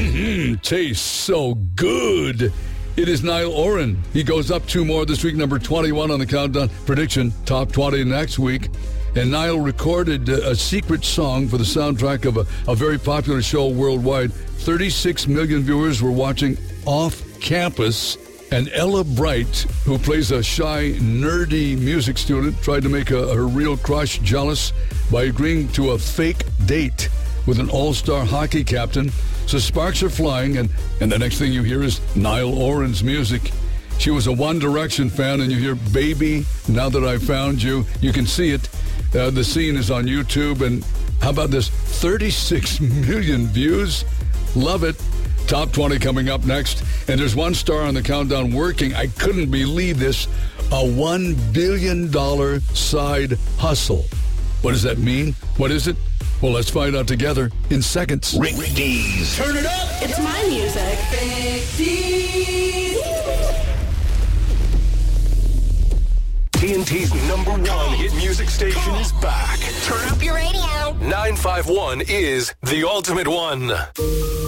Tastes so good. It is Niall Oren. He goes up 2 more this week, number 21 on the countdown. Prediction, top 20 next week. And Niall recorded a secret song for the soundtrack of a very popular show worldwide. 36 million viewers were watching Off Campus. And Ella Bright, who plays a shy, nerdy music student, tried to make her real crush jealous by agreeing to a fake date with an all-star hockey captain. So sparks are flying, and the next thing you hear is Niall Oren's music. She was a One Direction fan, and you hear Baby, Now That I Found You. You can see it. The scene is on YouTube, and how about this? 36 million views. Love it. Top 20 coming up next, and there's one star on the countdown working. I couldn't believe this. A $1 billion side hustle. What does that mean? What is it? Well, let's find out together in seconds. Rick Dees. Turn it up. It's my music. Rick Dees. TNT's number 1 hit music station is back. Turn up your radio. 951 is the ultimate one.